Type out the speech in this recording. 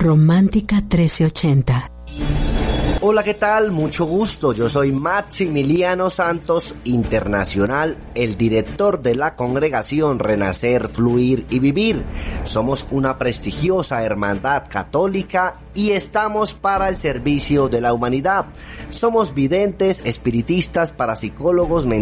Romántica 1380. Hola, ¿qué tal? Mucho gusto. Yo soy Maximiliano Santos Internacional, el director de la congregación Renacer, Fluir y Vivir. Somos una prestigiosa hermandad católica y estamos para el servicio de la humanidad. Somos videntes, espiritistas, parapsicólogos,